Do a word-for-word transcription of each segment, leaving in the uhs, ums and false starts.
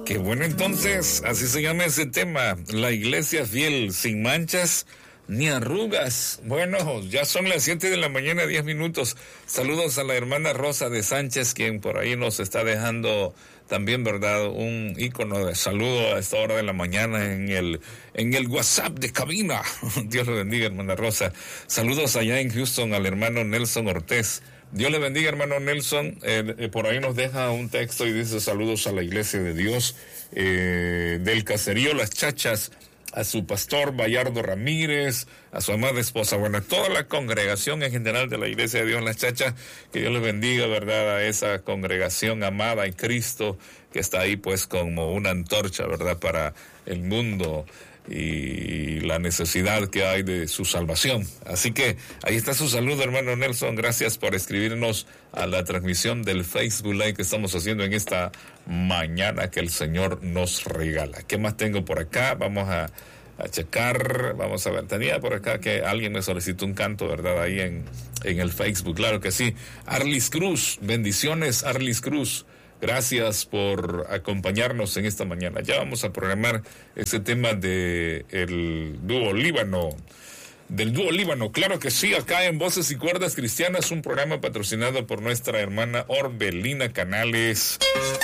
Qué bueno, entonces, así se llama ese tema, la iglesia fiel, sin manchas ni arrugas. Bueno, ya son las siete de la mañana, diez minutos. Saludos a la hermana Rosa de Sánchez, quien por ahí nos está dejando también, ¿verdad?, un ícono de saludo a esta hora de la mañana en el en el WhatsApp de cabina. Dios le bendiga, hermana Rosa. Saludos allá en Houston al hermano Nelson Ortiz. Dios le bendiga, hermano Nelson. Eh, eh, por ahí nos deja un texto y dice: saludos a la iglesia de Dios, eh, del caserío Las Chachas, a su pastor Bayardo Ramírez, a su amada esposa, bueno, a toda la congregación en general de la iglesia de Dios Las Chachas. Que Dios les bendiga, ¿verdad?, a esa congregación amada en Cristo, que está ahí pues como una antorcha, ¿verdad?, para el mundo y la necesidad que hay de su salvación. Así que ahí está su saludo, hermano Nelson. Gracias por escribirnos a la transmisión del Facebook Live que estamos haciendo en esta mañana que el Señor nos regala. ¿Qué más tengo por acá? Vamos a, a checar, vamos a ver. Tenía por acá que alguien me solicitó un canto, ¿verdad?, ahí en, en el Facebook. Claro que sí. Arlis Cruz, bendiciones, Arlis Cruz. Gracias por acompañarnos en esta mañana. Ya vamos a programar ese tema de el dúo Líbano, del dúo Líbano. Claro que sí, acá en Voces y Cuerdas Cristianas, un programa patrocinado por nuestra hermana Orbelina Canales,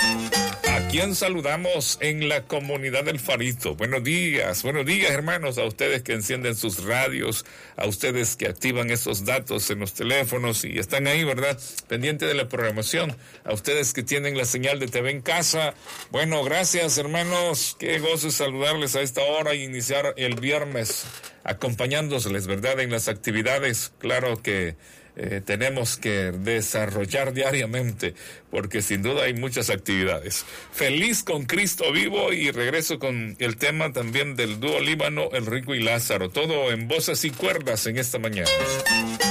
a quien saludamos en la comunidad del Farito. Buenos días, buenos días, hermanos, a ustedes que encienden sus radios, a ustedes que activan esos datos en los teléfonos y están ahí, ¿verdad?, pendiente de la programación, a ustedes que tienen la señal de T V en casa. Bueno, gracias, hermanos, qué gozo saludarles a esta hora y iniciar el viernes acompañándoles, ¿verdad?, en las actividades. Claro que Eh, tenemos que desarrollar diariamente, porque sin duda hay muchas actividades. Feliz con Cristo vivo, y regreso con el tema también del dúo Líbano, El Rico y Lázaro. Todo en Voces y Cuerdas en esta mañana.